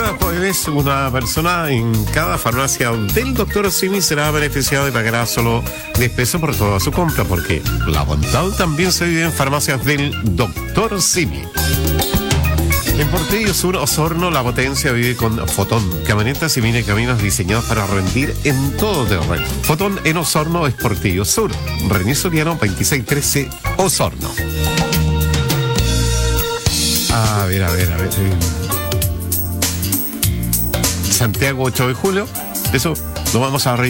mañana jueves, una persona en cada farmacia del Dr. Simi será beneficiada y pagará solo 10 pesos por toda su compra, porque la bondad también se vive en farmacias del Dr. Simi. En Portillo Sur, Osorno, la potencia vive con Fotón. Camionetas y mini caminos diseñados para rendir en todo terreno. Fotón en Osorno es Portillo Sur. René Soriano, 2613, Osorno. A ver. Santiago, 8 de julio. Eso lo vamos a